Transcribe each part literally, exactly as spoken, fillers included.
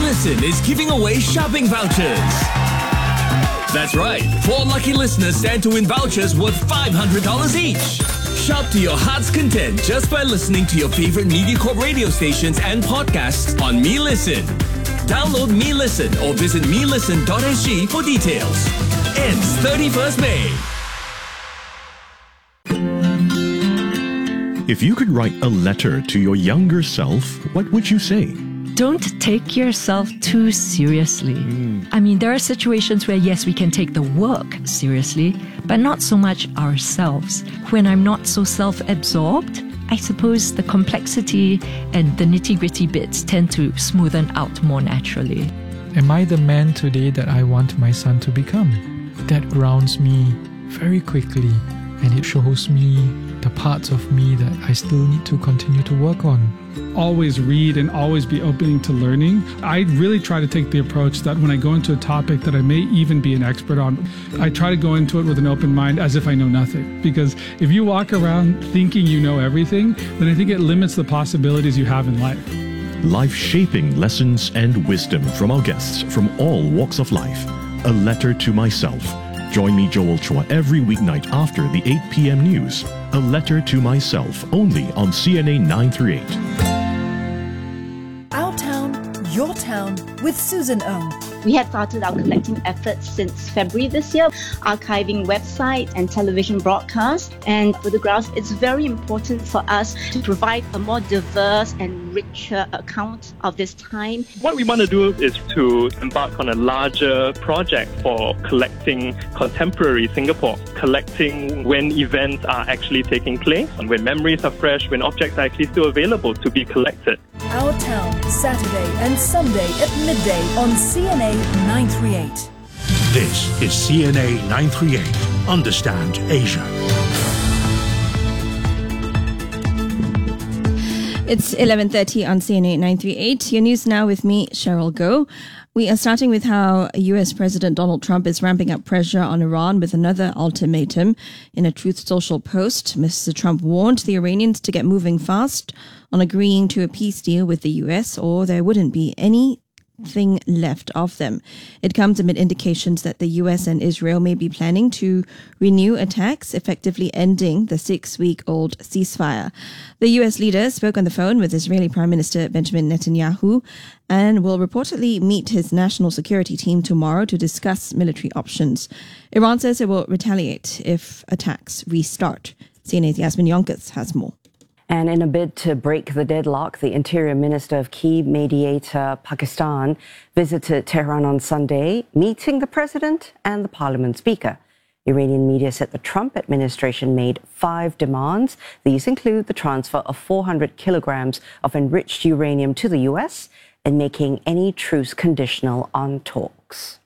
Listen is giving away shopping vouchers. That's right. Four lucky listeners stand to win vouchers worth five hundred dollars each. Shop to your heart's content just by listening to your favorite MediaCorp radio stations and podcasts on Me Listen. Download Me Listen or visit me listen dot s g for details. Ends thirty-first May. If you could write a letter to your younger self, what would you say? Don't take yourself too seriously. Mm. I mean, there are situations where, yes, we can take the work seriously, but not so much ourselves. When I'm not so self-absorbed, I suppose the complexity and the nitty-gritty bits tend to smoothen out more naturally. Am I the man today that I want my son to become? That grounds me very quickly, and it shows me the parts of me that I still need to continue to work on. Always read and always be open to learning. I really try to take the approach that when I go into a topic that I may even be an expert on, I try to go into it with an open mind as if I know nothing. Because if you walk around thinking you know everything, then I think it limits the possibilities you have in life. Life-shaping lessons and wisdom from our guests from all walks of life. A letter to myself. Join me, Joel Chua, every weeknight after the eight p.m. news. A letter to myself, only on C N A nine thirty-eight. Our town, your town, with Susan Ong. We had started our collecting efforts since February this year, archiving website and television broadcasts and photographs. It's very important for us to provide a more diverse and richer account of this time. What we want to do is to embark on a larger project for collecting contemporary Singapore, collecting when events are actually taking place, and when memories are fresh, when objects are actually still available to be collected. Our Town, Saturday and Sunday at midday on C N A nine thirty-eight. This is C N A nine thirty-eight. Understand Asia. It's eleven thirty on C N A nine thirty-eight. Your news now with me, Cheryl Goh. We are starting with how U S President Donald Trump is ramping up pressure on Iran with another ultimatum. In a Truth Social post, Mister Trump warned the Iranians to get moving fast on agreeing to a peace deal with the U S, or there wouldn't be any thing left of them. It comes amid indications that the U S and Israel may be planning to renew attacks, effectively ending the six-week-old ceasefire. The U S leader spoke on the phone with Israeli Prime Minister Benjamin Netanyahu and will reportedly meet his national security team tomorrow to discuss military options. Iran says it will retaliate if attacks restart. C N A's Yasmin Yonkers has more. And in a bid to break the deadlock, the Interior Minister of key mediator Pakistan visited Tehran on Sunday, meeting the President and the Parliament Speaker. Iranian media said the Trump administration made five demands. These include the transfer of four hundred kilograms of enriched uranium to the U S and making any truce conditional on talks.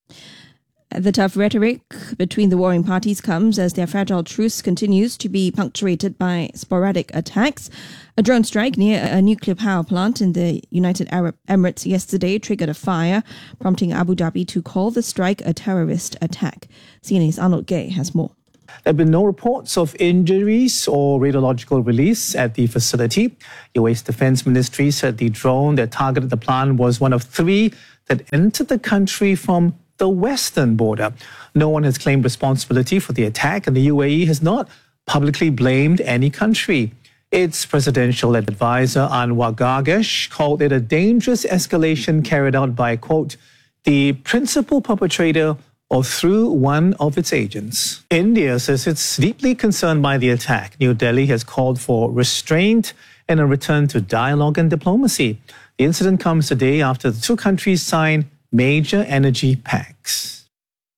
The tough rhetoric between the warring parties comes as their fragile truce continues to be punctuated by sporadic attacks. A drone strike near a nuclear power plant in the United Arab Emirates yesterday triggered a fire, prompting Abu Dhabi to call the strike a terrorist attack. C N A's Arnold Gay has more. There have been no reports of injuries or radiological release at the facility. U S Defense Ministry said the drone that targeted the plant was one of three that entered the country from the western border. No one has claimed responsibility for the attack, and the U A E has not publicly blamed any country. Its presidential advisor, Anwar Gargash, called it a dangerous escalation carried out by, quote, the principal perpetrator or through one of its agents. India says it's deeply concerned by the attack. New Delhi has called for restraint and a return to dialogue and diplomacy. The incident comes a day after the two countries signed major energy pacts.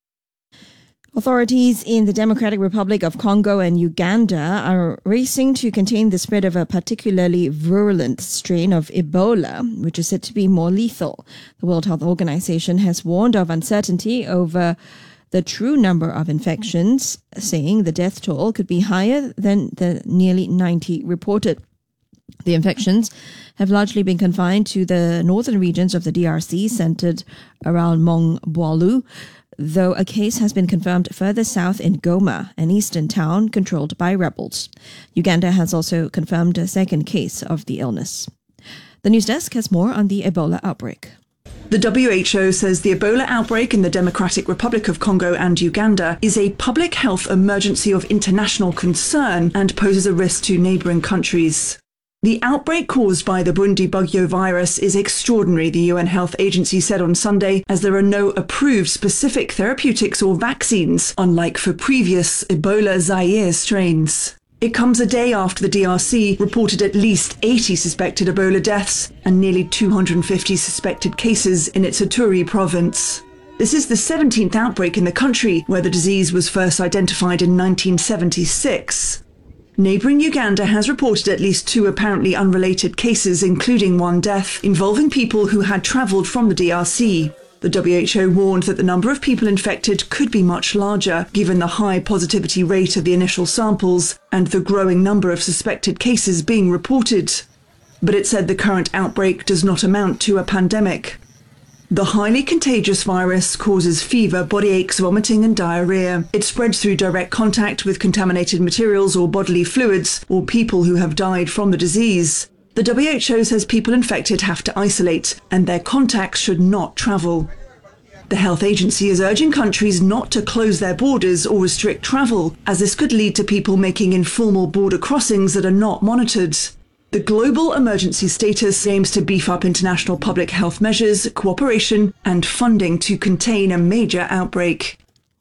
Authorities in the Democratic Republic of Congo and Uganda are racing to contain the spread of a particularly virulent strain of Ebola, which is said to be more lethal. The World Health Organization has warned of uncertainty over the true number of infections, saying the death toll could be higher than the nearly ninety reported. The infections have largely been confined to the northern regions of the D R C, centered around Mongbualu, though a case has been confirmed further south in Goma, an eastern town controlled by rebels. Uganda has also confirmed a second case of the illness. The news desk has more on the Ebola outbreak. The W H O says the Ebola outbreak in the Democratic Republic of Congo and Uganda is a public health emergency of international concern and poses a risk to neighbouring countries. The outbreak caused by the Bundibugyo virus is extraordinary, the U N Health Agency said on Sunday, as there are no approved specific therapeutics or vaccines, unlike for previous Ebola Zaire strains. It comes a day after the D R C reported at least eighty suspected Ebola deaths and nearly two hundred fifty suspected cases in its Ituri province. This is the seventeenth outbreak in the country, where the disease was first identified in nineteen seventy-six. Neighbouring Uganda has reported at least two apparently unrelated cases, including one death, involving people who had travelled from the D R C. The W H O warned that the number of people infected could be much larger, given the high positivity rate of the initial samples and the growing number of suspected cases being reported. But it said the current outbreak does not amount to a pandemic. The highly contagious virus causes fever, body aches, vomiting and diarrhea. It spreads through direct contact with contaminated materials or bodily fluids, or people who have died from the disease. The W H O says people infected have to isolate and their contacts should not travel. The health agency is urging countries not to close their borders or restrict travel, as this could lead to people making informal border crossings that are not monitored. The global emergency status aims to beef up international public health measures, cooperation and funding to contain a major outbreak.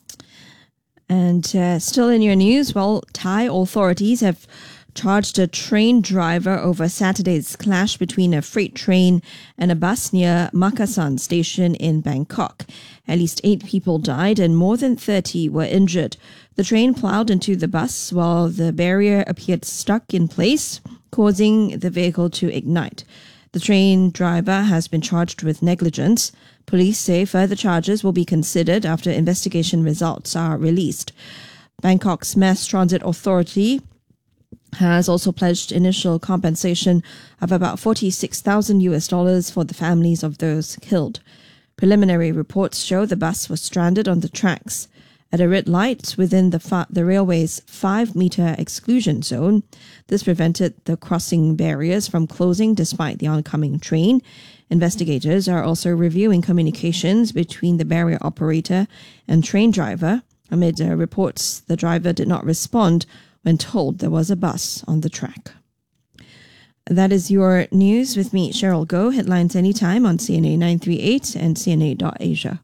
And uh, still in your news, well, Thai authorities have charged a train driver over Saturday's clash between a freight train and a bus near Makasan station in Bangkok. At least eight people died and more than thirty were injured. The train ploughed into the bus while the barrier appeared stuck in place, causing the vehicle to ignite. The train driver has been charged with negligence. Police say further charges will be considered after investigation results are released. Bangkok's Mass Transit Authority has also pledged initial compensation of about forty-six thousand U S dollars for the families of those killed. Preliminary reports show the bus was stranded on the tracks at a red light within the, fa- the railway's five-meter exclusion zone. This prevented the crossing barriers from closing despite the oncoming train. Investigators are also reviewing communications between the barrier operator and train driver. Amid uh, reports, the driver did not respond when told there was a bus on the track. That is your news with me, Cheryl Goh. Headlines anytime on C N A nine three eight and C N A dot asia.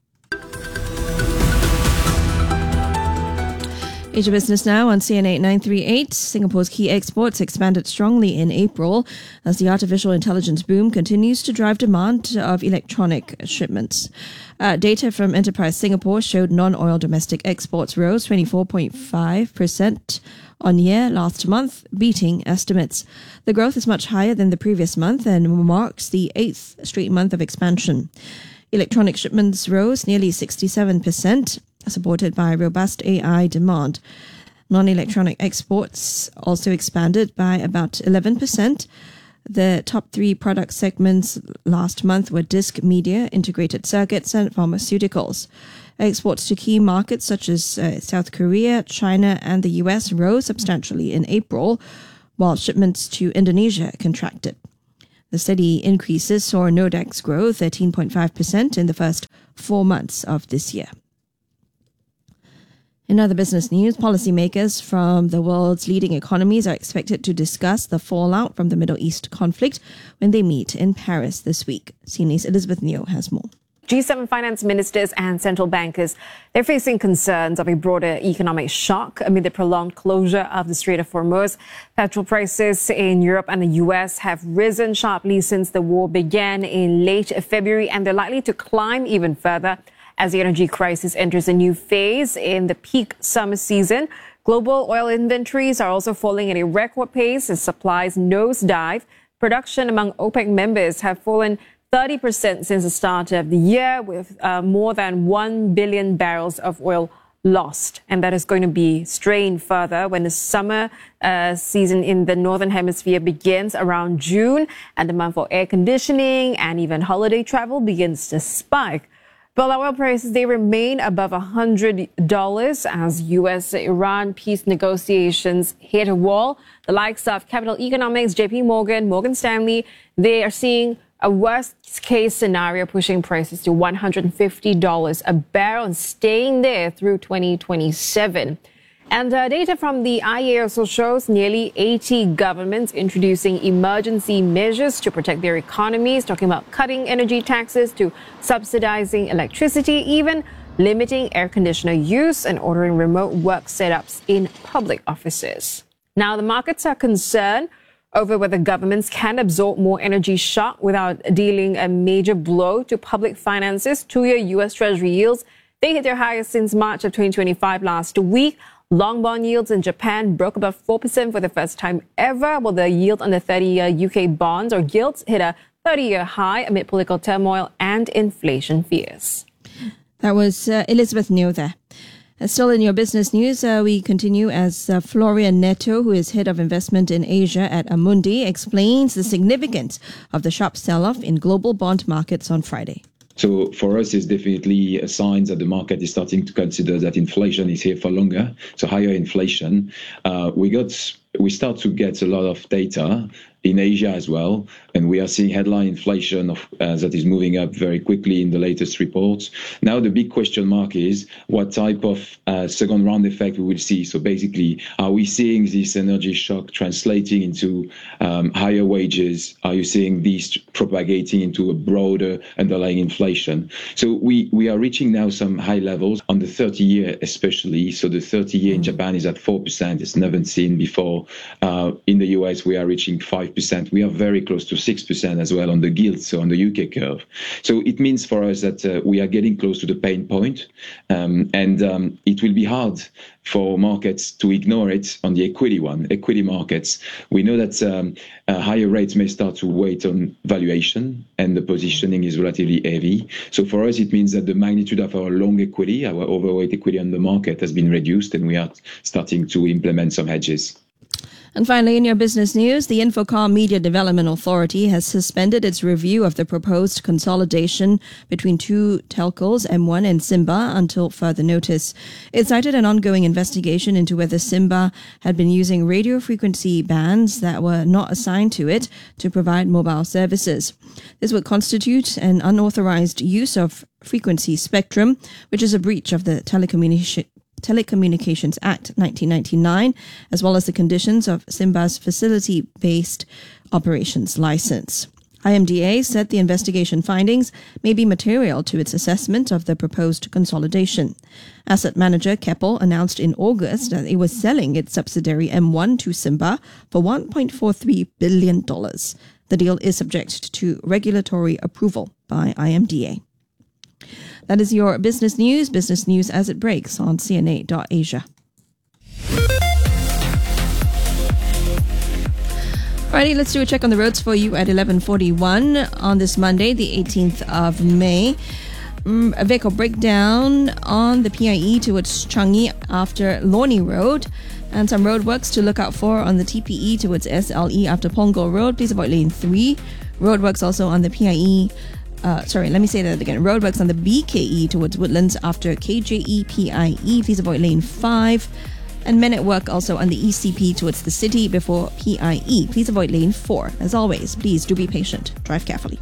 Asia Business Now on C N A nine three eight. Singapore's key exports expanded strongly in April as the artificial intelligence boom continues to drive demand of electronic shipments. Uh, data from Enterprise Singapore showed non-oil domestic exports rose twenty-four point five percent on year last month, beating estimates. The growth is much higher than the previous month and marks the eighth straight month of expansion. Electronic shipments rose nearly sixty-seven percent, supported by robust A I demand. Non-electronic exports also expanded by about eleven percent. The top three product segments last month were disc media, integrated circuits, and pharmaceuticals. Exports to key markets such as uh, South Korea, China, and the U S rose substantially in April, while shipments to Indonesia contracted. The steady increases saw Nodex grow thirteen point five percent in the first four months of this year. In other business news, policymakers from the world's leading economies are expected to discuss the fallout from the Middle East conflict when they meet in Paris this week. C N A's Elizabeth Neo has more. G seven finance ministers and central bankers, they're facing concerns of a broader economic shock amid the prolonged closure of the Strait of Hormuz. Petrol prices in Europe and the U S have risen sharply since the war began in late February, and they're likely to climb even further as the energy crisis enters a new phase in the peak summer season. Global oil inventories are also falling at a record pace as supplies nosedive. Production among OPEC members have fallen thirty percent since the start of the year, with uh, more than one billion barrels of oil lost. And that is going to be strained further when the summer uh, season in the Northern Hemisphere begins around June, and demand for air conditioning and even holiday travel begins to spike. But oil prices, they remain above one hundred dollars as U S Iran peace negotiations hit a wall. The likes of Capital Economics, J P Morgan, Morgan Stanley, they are seeing A worst-case scenario pushing prices to one hundred fifty dollars a barrel and staying there through twenty twenty-seven. And uh, data from the I E A also shows nearly eighty governments introducing emergency measures to protect their economies, talking about cutting energy taxes to subsidizing electricity, even limiting air conditioner use and ordering remote work setups in public offices. Now, the markets are concerned over whether governments can absorb more energy shock without dealing a major blow to public finances. Two-year U S Treasury yields, they hit their highest since March of twenty twenty-five last week. Long bond yields in Japan broke above four percent for the first time ever, while the yield on the thirty-year U K bonds or gilts hit a thirty-year high amid political turmoil and inflation fears. That was uh, Elizabeth Neo there. Uh, still in your business news, uh, we continue as uh, Floria Neto, who is head of investment in Asia at Amundi, explains the significance of the sharp sell-off in global bond markets on Friday. So for us, it's definitely a sign that the market is starting to consider that inflation is here for longer. So higher inflation. Uh, we got we start to get a lot of data in Asia as well, and we are seeing headline inflation of, uh, that is moving up very quickly in the latest reports. Now the big question mark is what type of uh, second round effect we will see. So basically, are we seeing this energy shock translating into um, higher wages? Are you seeing these propagating into a broader underlying inflation? So we, we are reaching now some high levels on the thirty year especially. So the thirty year in Japan is at four percent. It's never seen before. Uh, in the U S, we are reaching five percent. We are very close to six percent as well on the gilt, so on the U K curve. So it means for us that uh, we are getting close to the pain point, um, and um, it will be hard for markets to ignore it on the equity one, equity markets. We know that um, uh, higher rates may start to weight on valuation, and the positioning is relatively heavy. So for us, it means that the magnitude of our long equity, our overweight equity on the market has been reduced, and we are starting to implement some hedges. And finally, in your business news, the Infocom Media Development Authority has suspended its review of the proposed consolidation between two telcos, M one and Simba, until further notice. It cited an ongoing investigation into whether Simba had been using radio frequency bands that were not assigned to it to provide mobile services. This would constitute an unauthorized use of frequency spectrum, which is a breach of the telecommunication Telecommunications Act nineteen ninety-nine, as well as the conditions of Simba's facility-based operations license. I M D A said the investigation findings may be material to its assessment of the proposed consolidation. Asset manager Keppel announced in August that it was selling its subsidiary M one to Simba for one point four three billion dollars. The deal is subject to regulatory approval by I M D A. That is your business news, business news as it breaks on C N A dot Asia. Alrighty, let's do a check on the roads for you at eleven forty-one on this Monday, the eighteenth of May. Mm, a vehicle breakdown on the P I E towards Changi after Lornie Road, and some roadworks to look out for on the T P E towards S L E after Punggol Road. Please avoid lane three. Roadworks also on the P I E. Uh, sorry, let me say that again. Roadworks on the B K E towards Woodlands after K J E P I E. Please avoid lane five. And men at work also on the E C P towards the city before P I E. Please avoid lane four. As always, please do be patient. Drive carefully.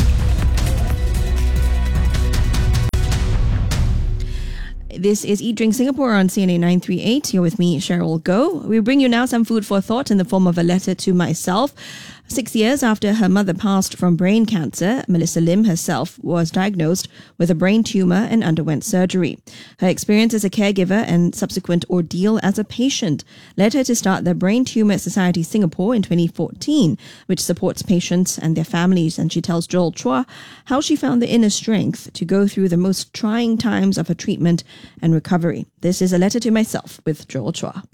This is Eat Drink Singapore on C N A nine three eight. You're with me, Cheryl Goh. We bring you now some food for thought in the form of a letter to myself. Six years after her mother passed from brain cancer, Melissa Lim herself was diagnosed with a brain tumor and underwent surgery. Her experience as a caregiver and subsequent ordeal as a patient led her to start the Brain Tumor Society Singapore in twenty fourteen, which supports patients and their families. And she tells Joel Chua how she found the inner strength to go through the most trying times of her treatment and recovery. This is a letter to myself with Joel Chua.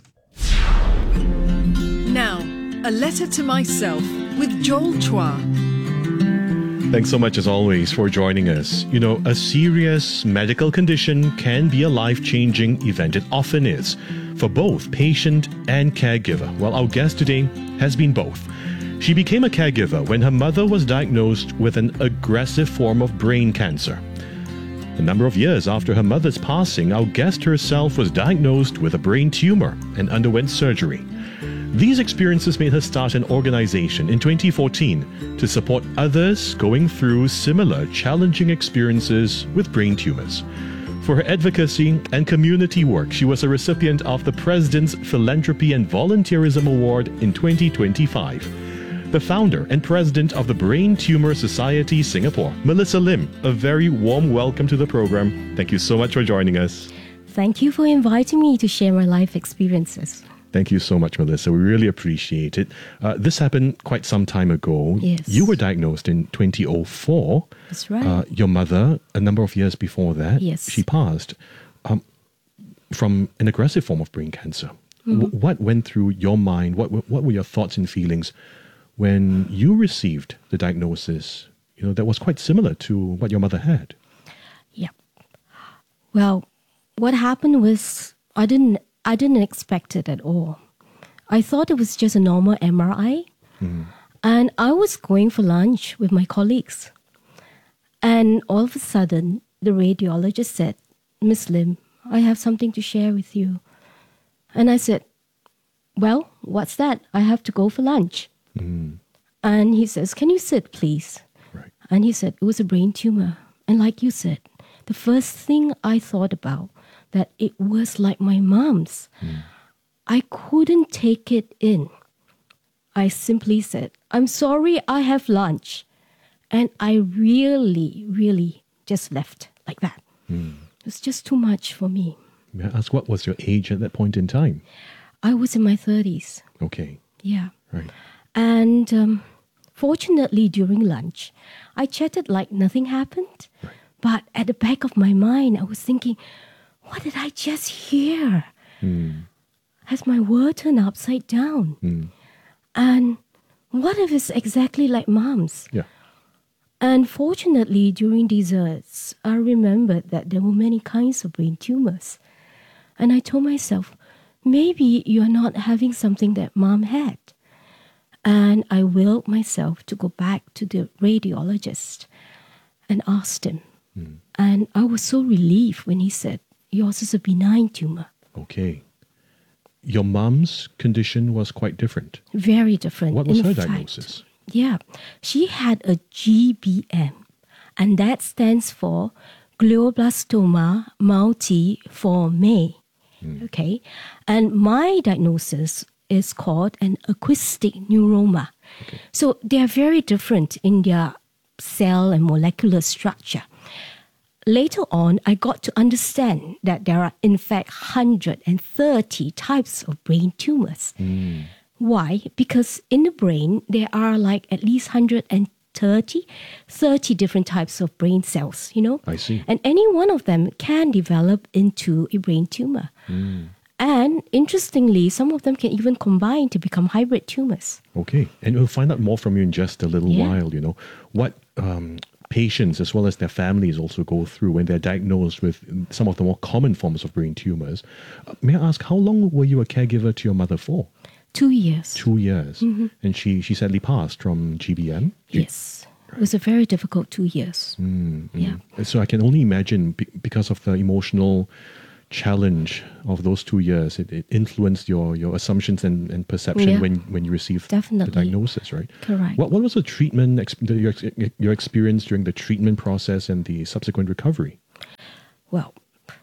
Now, a letter to myself with Joel Chua. Thanks so much as always for joining us. You know, a serious medical condition can be a life-changing event. It often is for both patient and caregiver. Well, our guest today has been both. She became a caregiver when her mother was diagnosed with an aggressive form of brain cancer. A number of years after her mother's passing, our guest herself was diagnosed with a brain tumor and underwent surgery. These experiences made her start an organization in twenty fourteen to support others going through similar challenging experiences with brain tumors. For her advocacy and community work, she was a recipient of the President's Philanthropy and Volunteerism Award in twenty twenty-five. The founder and president of the Brain Tumor Society Singapore, Melissa Lim, a very warm welcome to the program. Thank you so much for joining us. Thank you for inviting me to share my life experiences. Thank you so much, Melissa. We really appreciate it. Uh, this happened quite some time ago. Yes. You were diagnosed in twenty oh four. That's right. Uh, your mother, a number of years before that, Yes. she passed um, from an aggressive form of brain cancer. Mhm. W- what went through your mind? What, w- what were your thoughts and feelings when you received the diagnosis, you know, that was quite similar to what your mother had? Yeah. Well, what happened was I didn't I didn't expect it at all. I thought it was just a normal M R I. Mm. And I was going for lunch with my colleagues. And all of a sudden, the radiologist said, Miss Lim, I have something to share with you. And I said, well, what's that? I have to go for lunch. Mm. And he says, can you sit, please? Right. And he said, it was a brain tumor. And like you said, the first thing I thought about, that it was like my mom's. Mm. I couldn't take it in. I simply said, I'm sorry, I have lunch. And I really, really just left like that. Mm. It was just too much for me. May I ask, what was your age at that point in time? I was in my thirties. Okay. Yeah. Right. And um, fortunately, during lunch, I chatted like nothing happened. Right. But at the back of my mind, I was thinking, what did I just hear? Mm. Has my world turned upside down? Mm. And what if it's exactly like mom's? Yeah. And fortunately, during desserts, I remembered that there were many kinds of brain tumors. And I told myself, maybe you're not having something that mom had. And I willed myself to go back to the radiologist and asked him. Mm. And I was so relieved when he said, yours is a benign tumor. Okay. Your mom's condition was quite different. Very different. What was In her fact, diagnosis? Yeah, she had a G B M, and that stands for glioblastoma multiforme. Mm. Okay, and my diagnosis is called an acoustic neuroma. Okay. So they are very different in their cell and molecular structure. Later on, I got to understand that there are, in fact, one hundred thirty types of brain tumors. Mm. Why? Because in the brain, there are like at least one hundred thirty, thirty different types of brain cells, you know? I see. And any one of them can develop into a brain tumor. Mm. And interestingly, some of them can even combine to become hybrid tumors. Okay. And we'll find out more from you in just a little Yeah. while, you know. What um, patients as well as their families also go through when they're diagnosed with some of the more common forms of brain tumors. Uh, may I ask, how long were you a caregiver to your mother for? Two years. Two years. Mhm. And she, she sadly passed from G B M? Yes. It was a very difficult two years. Mm, mm. Yeah. So I can only imagine be- because of the emotional challenge of those two years, it, it influenced your, your assumptions and, and perception Yeah. when, when you received Definitely. the diagnosis, right? Correct. What, what was the treatment, ex- the, your, ex- your experience during the treatment process and the subsequent recovery? Well,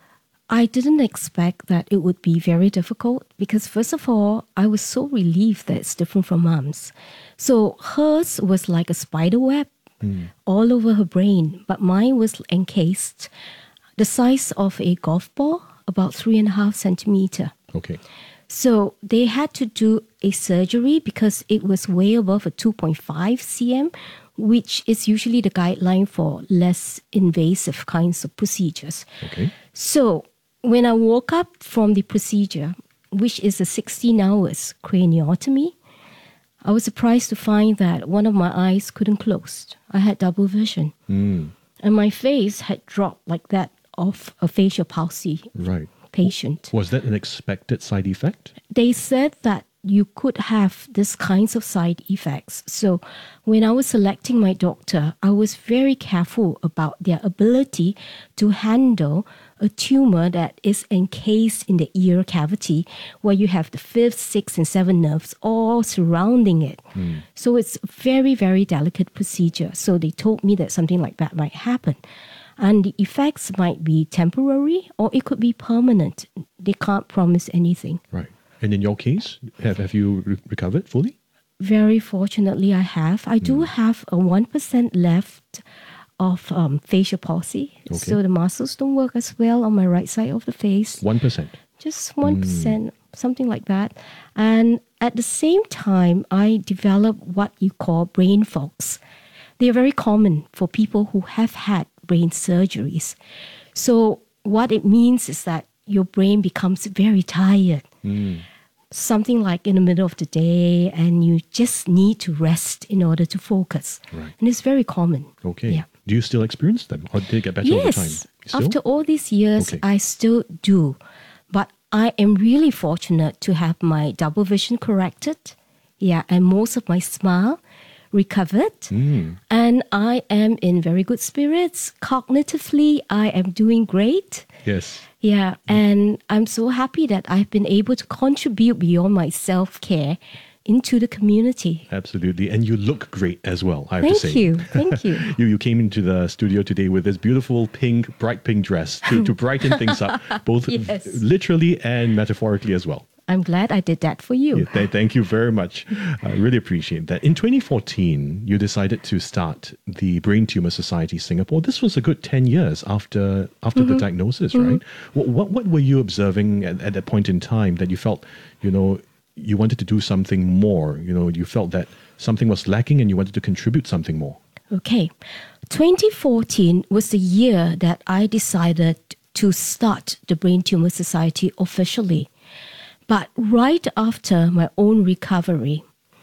I didn't expect that it would be very difficult because, first of all, I was so relieved that it's different from mom's. So hers was like a spider web Mm. all over her brain, but mine was encased the size of a golf ball, about three and a half centimeter. Okay. So they had to do a surgery because it was way above a two point five centimeters, which is usually the guideline for less invasive kinds of procedures. Okay. So when I woke up from the procedure, which is a sixteen hours craniotomy, I was surprised to find that one of my eyes couldn't close. I had double vision. Mm. And my face had dropped like that of a facial palsy Right. patient. Was that an expected side effect? They said that you could have this kinds of side effects. So when I was selecting my doctor, I was very careful about their ability to handle a tumor that is encased in the ear cavity, where you have the fifth, sixth, and seventh nerves all surrounding it. Mm. So it's a very, very delicate procedure. So they told me that something like that might happen. And the effects might be temporary or it could be permanent. They can't promise anything. Right. And in your case, have, have you re- recovered fully? Very fortunately, I have. I mm. do have a one percent left of um, facial palsy. Okay. So the muscles don't work as well on my right side of the face. one percent? Just one percent, mm. something like that. And at the same time, I developed what you call brain fogs. They are very common for people who have had brain surgeries. So what it means is that your brain becomes very tired. Mm. Something like in the middle of the day, and you just need to rest in order to focus. Right. And it's very common. Okay. Yeah. Do you still experience them, or did they get better yes. over time? Still? After all these years, okay. I still do. But I am really fortunate to have my double vision corrected. Yeah, and most of my smile recovered. Mm. And I am in very good spirits. Cognitively, I am doing great. Yes. Yeah, and I'm so happy that I've been able to contribute beyond my self-care into the community. Absolutely. And you look great as well, I have Thank to say. you. Thank you. you. You came into the studio today with this beautiful pink, bright pink dress to, to brighten things up, both yes. literally and metaphorically as well. I'm glad I did that for you. Yeah, th- thank you very much. I really appreciate that. In twenty fourteen, you decided to start the Brain Tumor Society Singapore. This was a good ten years after after mm-hmm. the diagnosis, mm-hmm. right? What, what what were you observing at, at that point in time that you felt, you know, you wanted to do something more? You know, you felt that something was lacking and you wanted to contribute something more. Okay. twenty fourteen was the year that I decided to start the Brain Tumor Society officially. But right after my own recovery,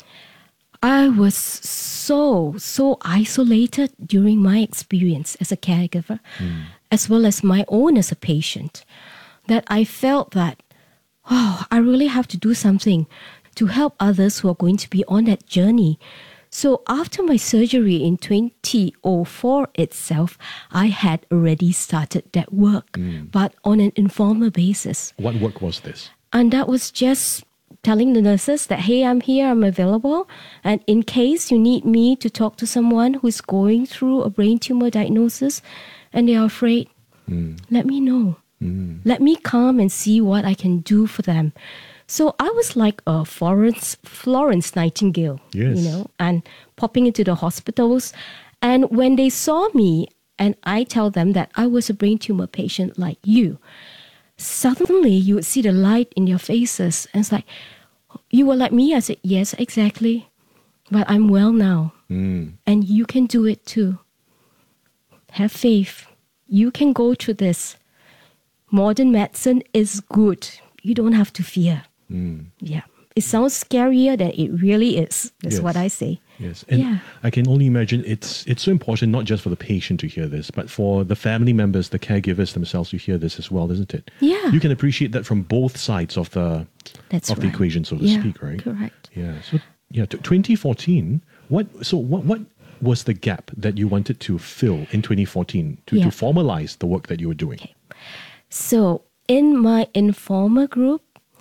I was so, so isolated during my experience as a caregiver, mm. as well as my own as a patient, that I felt that, oh, I really have to do something to help others who are going to be on that journey. So after my surgery in twenty oh four itself, I had already started that work, mm. but on an informal basis. What work was this? And that was just telling the nurses that, hey, I'm here, I'm available. And in case you need me to talk to someone who's going through a brain tumor diagnosis and they are afraid, mm. let me know. Mm. Let me come and see what I can do for them. So I was like a Florence, Florence Nightingale, yes. you know, and popping into the hospitals. And when they saw me and I tell them that I was a brain tumor patient like you, suddenly you would see the light in your faces. And it's like, you were like me? I said, yes, exactly. But I'm well now. Mm. And you can do it too. Have faith. You can go through this. Modern medicine is good. You don't have to fear. Mm. Yeah. It sounds scarier than it really is. That's yes. what I say. Yes. And yeah. I can only imagine it's it's so important not just for the patient to hear this, but for the family members, the caregivers themselves to hear this as well, isn't it? Yeah. You can appreciate that from both sides of the That's of right. the equation, so to yeah, speak, right? Correct. Yeah. So yeah, twenty fourteen, what so what what was the gap that you wanted to fill in twenty fourteen to, yeah. to formalize the work that you were doing? Okay. So in my informal group,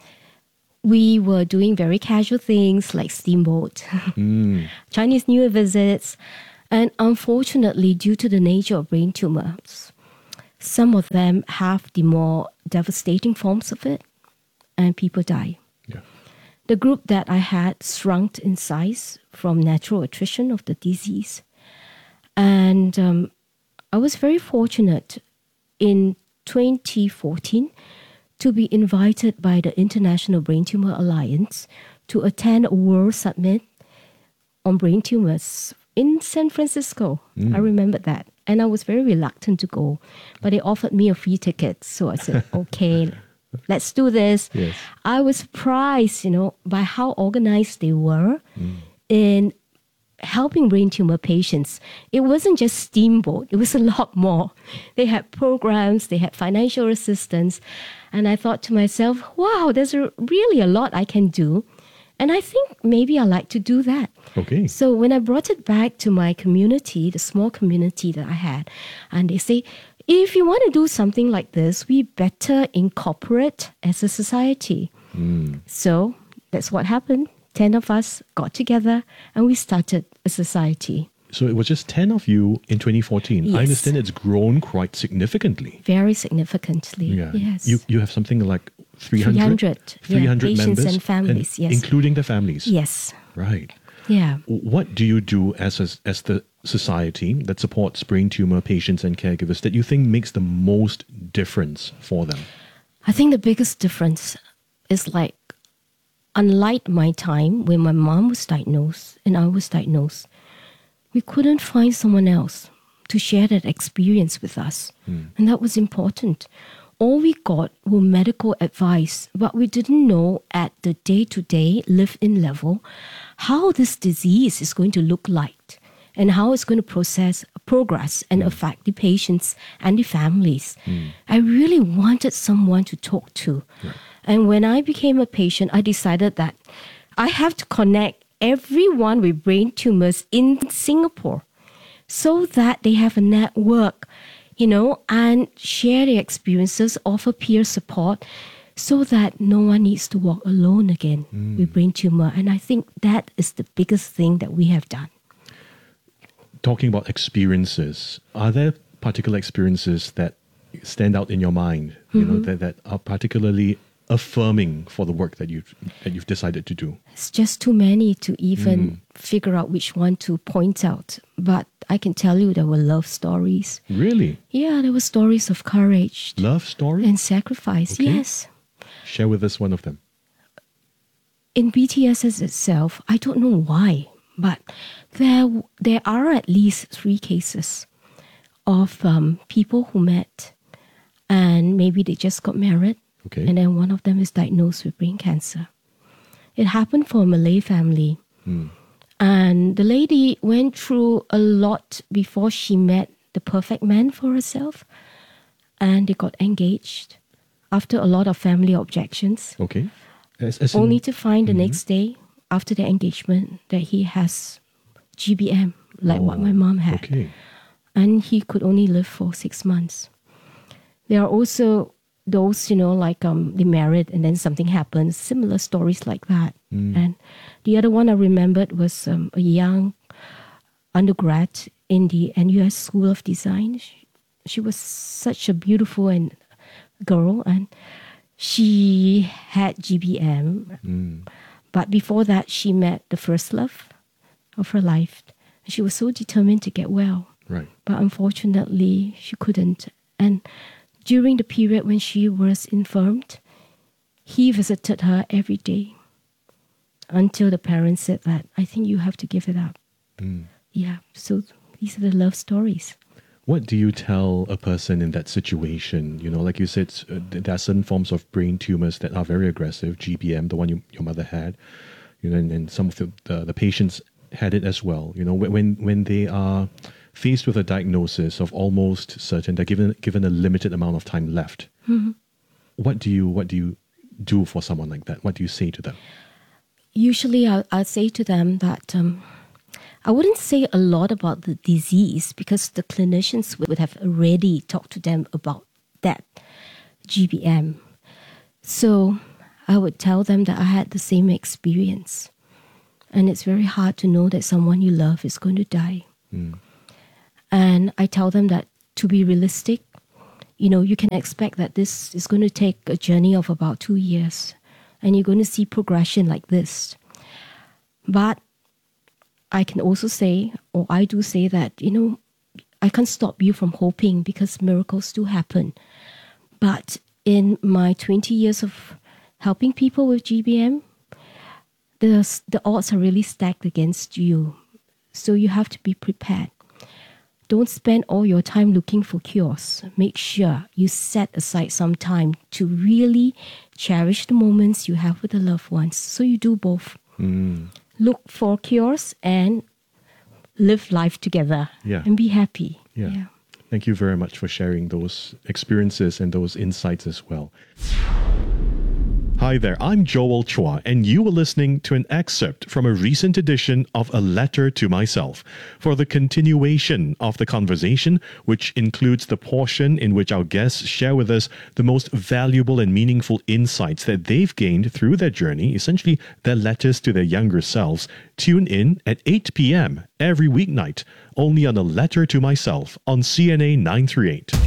we were doing very casual things like steamboat, mm. Chinese New Year visits, and unfortunately, due to the nature of brain tumors, some of them have the more devastating forms of it, and people die. Yeah. The group that I had shrunk in size from natural attrition of the disease, and um, I was very fortunate in twenty fourteen to be invited by the International Brain Tumor Alliance to attend a World Summit on brain tumors in San Francisco. Mm. I remember that. And I was very reluctant to go, but they offered me a free ticket. So I said, okay, let's do this. Yes. I was surprised, you know, by how organized they were mm. in helping brain tumor patients. It wasn't just steamboat. It was a lot more. They had programs, they had financial assistance. And I thought to myself, wow, there's a, really a lot I can do. And I think maybe I like to do that. Okay. So when I brought it back to my community, the small community that I had, and they say, if you want to do something like this, we better incorporate as a society. Mm. So that's what happened. Ten of us got together and we started a society. So it was just ten of you in twenty fourteen. Yes. I understand it's grown quite significantly. Very significantly. Yeah. Yes. You you have something like three hundred? three hundred. three hundred yeah, patients members? and families, and yes. Including the families? Yes. Right. Yeah. What do you do as a, as the society that supports brain tumor patients and caregivers that you think makes the most difference for them? I think the biggest difference is like, unlike my time when my mom was diagnosed and I was diagnosed, we couldn't find someone else to share that experience with us. Mm. And that was important. All we got were medical advice, but we didn't know at the day-to-day, live-in level, how this disease is going to look like and how it's going to process, progress and mm. affect the patients and the families. Mm. I really wanted someone to talk to. Right. And when I became a patient, I decided that I have to connect everyone with brain tumors in Singapore so that they have a network, you know, and share their experiences, offer peer support so that no one needs to walk alone again mm. with brain tumor. And I think that is the biggest thing that we have done. Talking about experiences, are there particular experiences that stand out in your mind, you mm-hmm. know, that, that are particularly affirming for the work that you've, that you've decided to do? It's just too many to even mm. figure out which one to point out. But I can tell you there were love stories. Really? Yeah, there were stories of courage. Love stories? And sacrifice, okay. yes. Share with us one of them. In B T S itself, I don't know why, but there there are at least three cases of um, people who met and maybe they just got married. Okay. And then one of them is diagnosed with brain cancer. It happened for a Malay family. Mm. And the lady went through a lot before she met the perfect man for herself. And they got engaged after a lot of family objections. Okay. As, as Only in, to find the mm-hmm. next day after the engagement that he has G B M, like oh, what my mom had. Okay. And he could only live for six months. There are also those, you know, like um, they married and then something happened, similar stories like that. Mm. And the other one I remembered was um, a young undergrad in the N U S School of Design. She, she was such a beautiful and girl, and she had G B M. Mm. But before that, she met the first love of her life. She was so determined to get well. Right. But unfortunately, she couldn't. And during the period when she was infirmed, he visited her every day until the parents said that, I think you have to give it up. Mm. Yeah, so these are the love stories. What do you tell a person in that situation? You know, like you said, uh, there are certain forms of brain tumors that are very aggressive, G B M, the one you, your mother had, you know, and, and some of the, the, the patients had it as well. You know, when when they are faced with a diagnosis of almost certain, they're given given a limited amount of time left. Mm-hmm. What do you what do you do for someone like that? What do you say to them? Usually, I'll, I'll say to them that um, I wouldn't say a lot about the disease because the clinicians would have already talked to them about that G B M. So I would tell them that I had the same experience. And it's very hard to know that someone you love is going to die. Mm. And I tell them that to be realistic, you know, you can expect that this is going to take a journey of about two years. And you're going to see progression like this. But I can also say, or I do say that, you know, I can't stop you from hoping because miracles do happen. But in my twenty years of helping people with G B M, the, the odds are really stacked against you. So you have to be prepared. Don't spend all your time looking for cures. Make sure you set aside some time to really cherish the moments you have with the loved ones. So you do both. Mm. Look for cures and live life together. Yeah. And be happy. Yeah. yeah. Thank you very much for sharing those experiences and those insights as well. Hi there, I'm Joel Chua, and you are listening to an excerpt from a recent edition of A Letter to Myself. For the continuation of the conversation, which includes the portion in which our guests share with us the most valuable and meaningful insights that they've gained through their journey, essentially their letters to their younger selves, tune in at eight p.m. every weeknight, only on A Letter to Myself on C N A nine thirty-eight.